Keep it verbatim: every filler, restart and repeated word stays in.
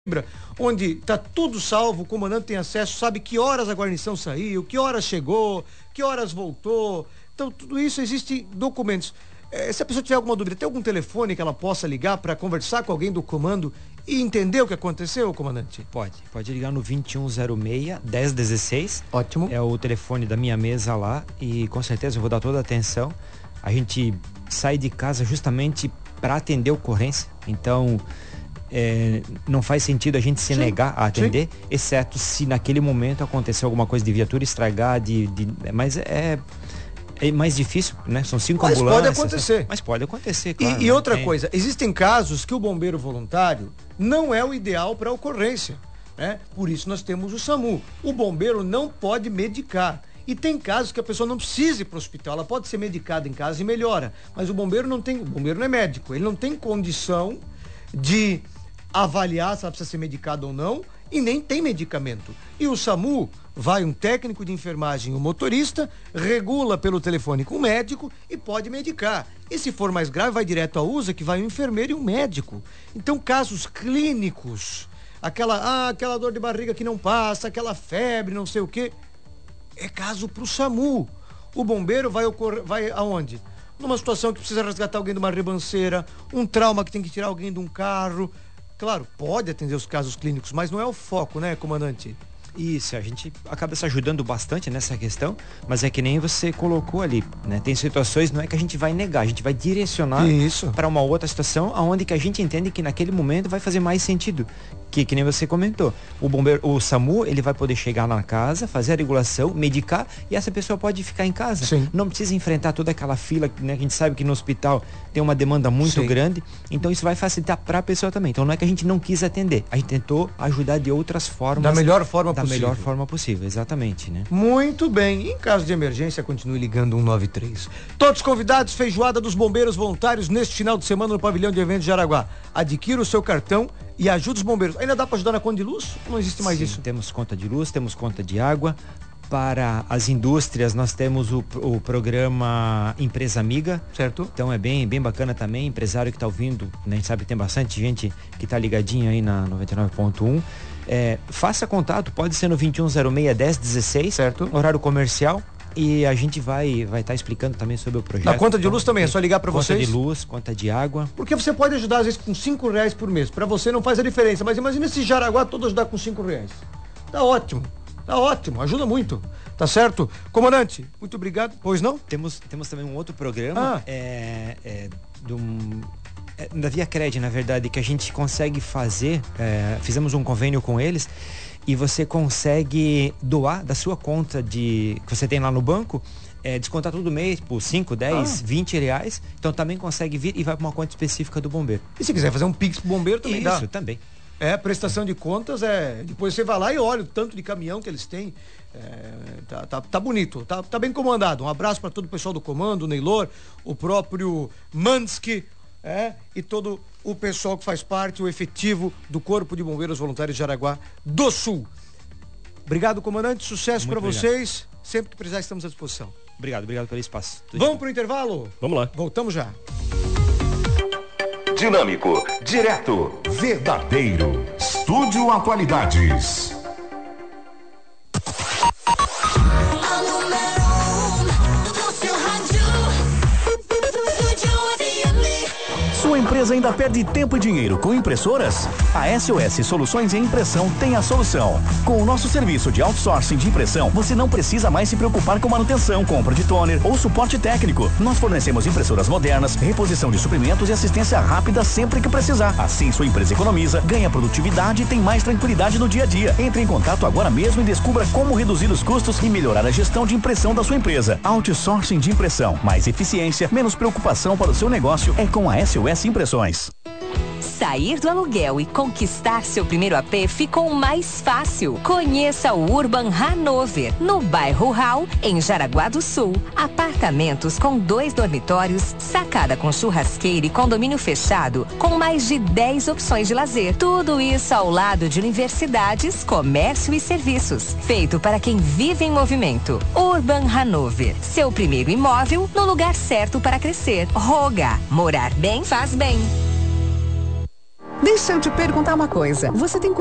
onde está tudo salvo, o comandante tem acesso, sabe que horas a guarnição saiu, que horas chegou, que horas voltou. Então, tudo isso existe documentos. É, se a pessoa tiver alguma dúvida, tem algum telefone que ela possa ligar para conversar com alguém do comando e entender o que aconteceu, comandante? Pode, pode ligar no vinte e um zero seis, dez dezesseis. Ótimo. É o telefone da minha mesa lá e com certeza eu vou dar toda a atenção. A gente sai de casa justamente para atender ocorrência, então é, não faz sentido a gente se sim, negar a atender, sim. exceto se naquele momento acontecer alguma coisa de viatura estragar, de, de, mas é... É mais difícil, né? São cinco mas ambulâncias. Mas pode acontecer. Mas pode acontecer, claro. E, e outra tem... coisa, existem casos que o bombeiro voluntário não é o ideal para a ocorrência, né? Por isso nós temos o SAMU. O bombeiro não pode medicar. E tem casos que a pessoa não precisa ir para o hospital, ela pode ser medicada em casa e melhora. Mas o bombeiro não tem, o bombeiro não é médico, ele não tem condição de avaliar se ela precisa ser medicada ou não e nem tem medicamento. E o SAMU vai um técnico de enfermagem, um motorista, regula pelo telefone com o médico e pode medicar. E se for mais grave, vai direto à U S A, que vai um enfermeiro e um médico. Então, casos clínicos, aquela, ah, aquela dor de barriga que não passa, aquela febre, não sei o quê, é caso pro SAMU. O bombeiro vai ocorrer, vai aonde? Numa situação que precisa resgatar alguém de uma ribanceira, um trauma que tem que tirar alguém de um carro. Claro, pode atender os casos clínicos, mas não é o foco, né, comandante? Isso, a gente acaba se ajudando bastante nessa questão, mas é que nem você colocou ali, né? Tem situações, não é que a gente vai negar, a gente vai direcionar para uma outra situação, aonde que a gente entende que naquele momento vai fazer mais sentido. Que, que nem você comentou, o bombeiro, o SAMU, ele vai poder chegar lá na casa, fazer a regulação, medicar, e essa pessoa pode ficar em casa. Sim. Não precisa enfrentar toda aquela fila, né? A gente sabe que no hospital tem uma demanda muito Sim. grande, então isso vai facilitar para a pessoa também. Então não é que a gente não quis atender, a gente tentou ajudar de outras formas. Da melhor forma da possível. Da melhor forma possível, exatamente, né? Muito bem. Em caso de emergência, continue ligando um nove três. Todos convidados, feijoada dos bombeiros voluntários neste final de semana no pavilhão de eventos de Jaraguá. Adquira o seu cartão e ajude os bombeiros. Ainda dá para ajudar na conta de luz? Não existe mais Sim, isso? Temos conta de luz, temos conta de água. Para as indústrias, nós temos o, o programa Empresa Amiga. Certo. Então é bem, bem bacana também. Empresário que está ouvindo, né? A gente sabe que tem bastante gente que está ligadinha aí na noventa e nove ponto um. É, faça contato, pode ser no vinte e um zero seis, dez dezesseis. Certo. Horário comercial. E a gente vai vai estar tá explicando também sobre o projeto. Na conta de luz também, é só ligar para vocês? Conta de luz, conta de água. Porque você pode ajudar às vezes com cinco reais por mês. Para você não faz a diferença, mas imagina se Jaraguá todo ajudar com cinco reais. Tá ótimo, tá ótimo, ajuda muito. Tá certo? Comandante, muito obrigado. Pois não? Temos, temos também um outro programa, ah. é, é, do, é, da Via Cred, na verdade, que a gente consegue fazer, é, fizemos um convênio com eles, e você consegue doar da sua conta de que você tem lá no banco, é, descontar todo mês por cinco, dez, vinte reais. Então também consegue vir e vai para uma conta específica do bombeiro. E se quiser fazer um Pix pro bombeiro também Isso, dá. Isso, também. É, prestação de contas, é. Depois você vai lá e olha o tanto de caminhão que eles têm. É, tá, tá, tá bonito, tá, tá bem comandado. Um abraço para todo o pessoal do comando, o Neylor, o próprio Mansky, é, e todo o pessoal que faz parte, o efetivo do Corpo de Bombeiros Voluntários de Jaraguá do Sul. Obrigado, comandante, sucesso para vocês. Sempre que precisar, estamos à disposição. Obrigado, obrigado pelo espaço. Tudo Vamos pro intervalo? Vamos lá. Voltamos já. Dinâmico, direto, verdadeiro. Estúdio Atualidades. Sua empresa ainda perde tempo e dinheiro com impressoras? A S O S Soluções em Impressão tem a solução. Com o nosso serviço de outsourcing de impressão, você não precisa mais se preocupar com manutenção, compra de toner ou suporte técnico. Nós fornecemos impressoras modernas, reposição de suprimentos e assistência rápida sempre que precisar. Assim, sua empresa economiza, ganha produtividade e tem mais tranquilidade no dia a dia. Entre em contato agora mesmo e descubra como reduzir os custos e melhorar a gestão de impressão da sua empresa. Outsourcing de impressão. Mais eficiência, menos preocupação para o seu negócio é com a S O S Impressões. Sair do aluguel e conquistar seu primeiro A P ficou mais fácil. Conheça o Urban Hanover, no bairro Hall, em Jaraguá do Sul. Apartamentos com dois dormitórios, sacada com churrasqueira e condomínio fechado, com mais de dez opções de lazer. Tudo isso ao lado de universidades, comércio e serviços. Feito para quem vive em movimento. Urban Hanover, seu primeiro imóvel no lugar certo para crescer. Roga, morar bem faz bem. Deixa eu te perguntar uma coisa. Você tem